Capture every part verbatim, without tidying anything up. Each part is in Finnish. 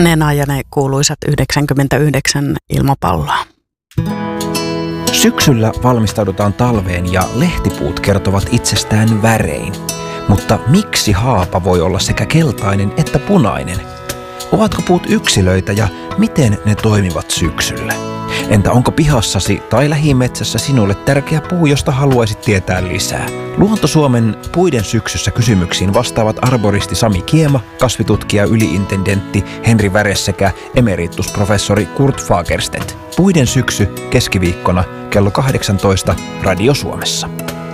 Nena ja ne kuuluisat yhdeksänkymmentäyhdeksän ilmapalloa. Syksyllä valmistaudutaan talveen ja lehtipuut kertovat itsestään värein. Mutta miksi haapa voi olla sekä keltainen että punainen? Ovatko puut yksilöitä ja miten ne toimivat syksyllä? Entä onko pihassasi tai lähimetsässä sinulle tärkeä puu, josta haluaisit tietää lisää? Luonto Suomen Puiden syksyssä kysymyksiin vastaavat arboristi Sami Kiema, kasvitutkija yliintendentti Henri Väres sekä emeritusprofessori Kurt Fagerstedt. Puiden syksy keskiviikkona kello kahdeksantoista Radio Suomessa.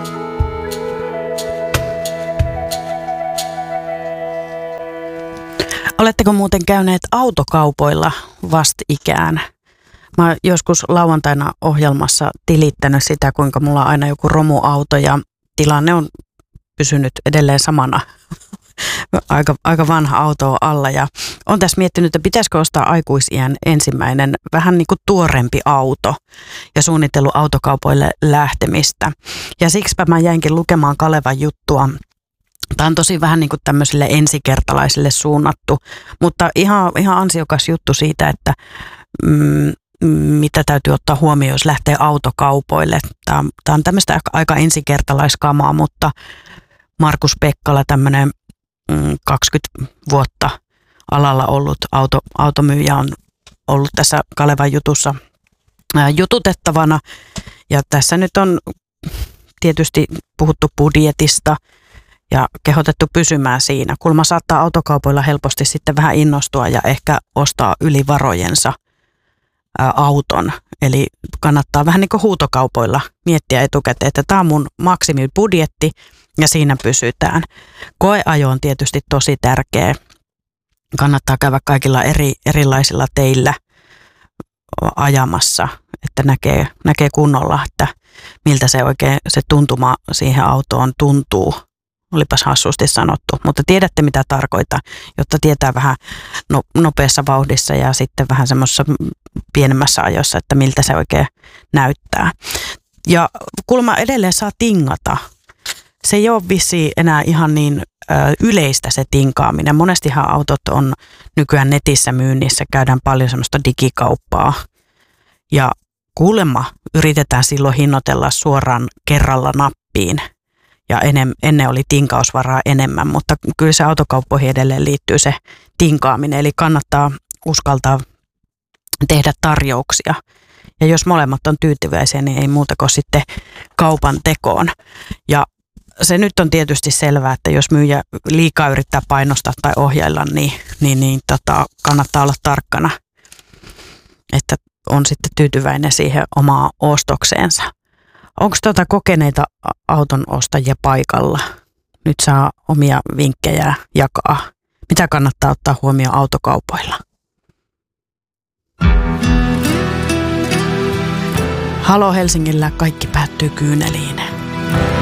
Oletteko muuten käyneet autokaupoilla vastikään? Mä oon joskus lauantaina ohjelmassa tilittänyt sitä, kuinka mulla on aina joku romuauto ja tilanne on pysynyt edelleen samana. Aika, aika vanha auto on alla ja on tässä miettinyt, että pitäisikö ostaa aikuisiän ensimmäinen vähän niin kuin tuorempi auto ja suunnitellut autokaupoille lähtemistä. Ja siksipä mä jäinkin lukemaan Kalevan juttua. Tämä on tosi vähän niin kuin tämmöisille ensikertalaisille suunnattu, mutta ihan, ihan ansiokas juttu siitä, että mm, mitä täytyy ottaa huomioon, jos lähtee autokaupoille. Tämä on, tämä on tämmöistä aika, aika ensikertalaiskamaa, mutta Markus Pekkala, tämmöinen mm, kaksikymmentä vuotta alalla ollut auto, automyyjä, on ollut tässä Kalevan jutussa ää, jututettavana. Ja tässä nyt on tietysti puhuttu budjetista ja kehotettu pysymään siinä. Kulma saattaa autokaupoilla helposti sitten vähän innostua ja ehkä ostaa yli varojensa ää, auton. Eli kannattaa vähän niin kuin huutokaupoilla miettiä etukäteen, että tämä on mun maksimibudjetti ja siinä pysytään. Koeajo on tietysti tosi tärkeä. Kannattaa käydä kaikilla eri, erilaisilla teillä ajamassa, että näkee, näkee kunnolla, että miltä se oikein se tuntuma siihen autoon tuntuu. Olipas hassusti sanottu, mutta tiedätte mitä tarkoitan, jotta tietää vähän no, nopeassa vauhdissa ja sitten vähän semmoisessa pienemmässä ajossa, että miltä se oikein näyttää. Ja kulma edelleen saa tingata. Se ei ole vissiin enää ihan niin ö, yleistä se tinkaaminen. Monestihan autot on nykyään netissä myynnissä, käydään paljon semmoista digikauppaa ja kuulemma yritetään silloin hinnoitella suoraan kerralla nappiin. Ja ennen, ennen oli tinkausvaraa enemmän, mutta kyllä se autokauppoihin edelleen liittyy se tinkaaminen. Eli kannattaa uskaltaa tehdä tarjouksia. Ja jos molemmat on tyytyväisiä, niin ei muuta kuin sitten kaupan tekoon. Ja se nyt on tietysti selvää, että jos myyjä liikaa yrittää painostaa tai ohjailla, niin, niin, niin tota, kannattaa olla tarkkana, että on sitten tyytyväinen siihen omaan ostokseensa. Onko tuota kokeneita auton ostajia paikalla? Nyt saa omia vinkkejä jakaa. Mitä kannattaa ottaa huomioon autokaupoilla? Halo Helsingillä kaikki päättyy kyyneliin.